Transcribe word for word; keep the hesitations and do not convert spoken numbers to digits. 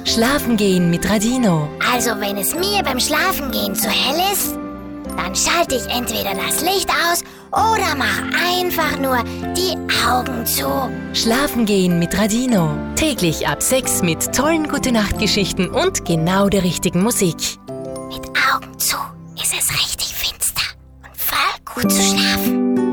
Schlafen gehen mit Radino. Also wenn es mir beim Schlafengehen zu hell ist, dann schalte ich entweder das Licht aus oder mach einfach nur die Augen zu. Schlafen gehen mit Radino. Täglich ab sechs mit tollen Gute-Nacht-Geschichten und genau der richtigen Musik. Mit Augen zu ist es richtig finster und voll gut zu schlafen.